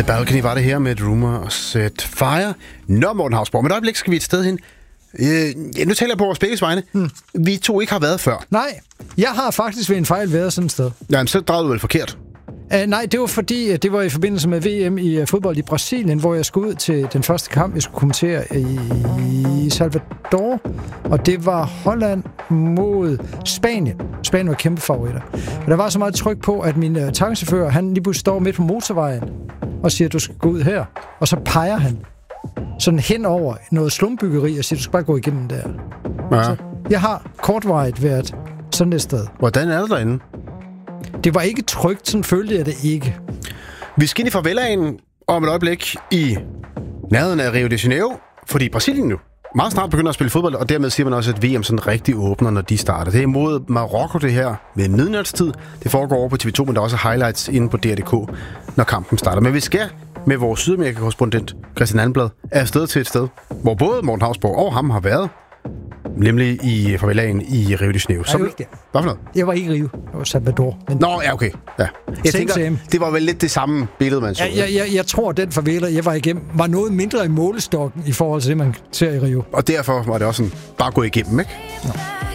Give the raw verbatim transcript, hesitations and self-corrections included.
The Balcony var det her med et Rumor og Set Fire. Nå, Morten Hausborg, men et øjeblik skal vi et sted hen. Øh, ja, nu taler jeg på vores begges vegne. Hmm. Vi to ikke har været før. Nej, jeg har faktisk ved en fejl været sådan et sted. Jamen, så drejede du vel forkert. Uh, nej, det var fordi, det var i forbindelse med V M i uh, fodbold i Brasilien, hvor jeg skulle ud til den første kamp, jeg skulle kommentere i Salvador, og det var Holland mod Spanien. Spanien var kæmpe favoritter. Og der var så meget tryk på, at min uh, taxichauffør, han lige pludselig står midt på motorvejen og siger, du skal gå ud her. Og så peger han sådan hen over noget slumbyggeri og siger, du skal bare gå igennem der. Ja. Så jeg har kortvarigt været sådan et sted. Hvordan er det derinde? Det var ikke trygt, sådan følte jeg det ikke. Vi skal ind i favelaen om et øjeblik i nærheden af Rio de Janeiro, fordi Brasilien nu meget snart begynder at spille fodbold, og dermed siger man også, at V M sådan rigtig åbner, når de starter. Det er imod Marokko det her ved midnatstid. Det foregår over på T V to, men der er også highlights inde på D R punktum d k, når kampen starter. Men vi skal med vores Sydamerika-korrespondent Christian Anblad afsted til et sted, hvor både Morten Hausborg og ham har været, nemlig i favelaen i Rio de Janeiro. Nej, ikke det. Hvad for noget? Jeg var ikke i Rio. Jeg var Salvador. Men Nå, ja, okay. Ja. Jeg same, tænker, same. det var vel lidt det samme billede, man så. Ja, jeg, jeg, jeg tror, at den favela, jeg var igennem, var noget mindre i målestokken i forhold til det, man ser i Rio. Og derfor var det også sådan, bare gå igennem, ikke? Nå.